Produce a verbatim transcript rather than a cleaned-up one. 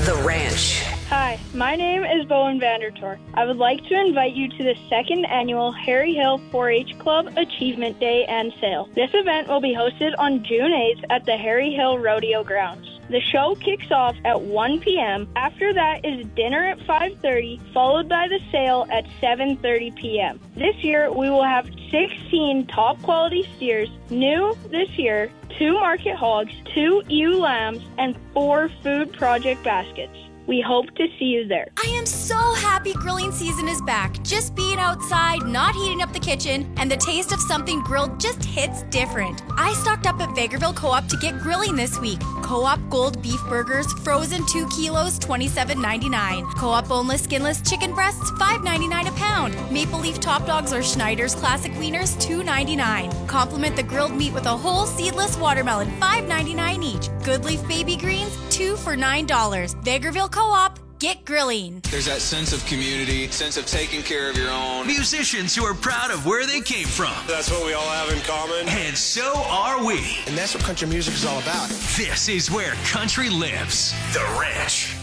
The Ranch. Hi, my name is Bowen Vandertor. I would like to invite you to the second annual Harry Hill four H Club Achievement Day and Sale. This event will be hosted on June eighth at the Harry Hill Rodeo Grounds. The show kicks off at one p.m. After that is dinner at five thirty, followed by the sale at seven thirty p.m. This year, we will have sixteen top-quality steers, new this year, two market hogs, two ewe lambs, and four food project baskets. We hope to see you there. I am so happy grilling season is back. Just being outside, not heating up the kitchen, and the taste of something grilled just hits different. I stocked up at Vegreville Co-op to get grilling this week. Co-op Gold Beef Burgers, frozen two kilos, twenty-seven ninety-nine. Co-op Boneless Skinless Chicken Breasts, five ninety-nine a pound. Maple Leaf Top Dogs or Schneider's Classic Wieners, two ninety-nine. Complement the grilled meat with a whole seedless watermelon, five ninety-nine each. Good Leaf Baby Greens, two for nine dollars. Vegreville Co-op, get grilling. There's that sense of community, sense of taking care of your own. Musicians who are proud of where they came from. That's what we all have in common. And so are we. And that's what country music is all about. This is where country lives. The Ranch.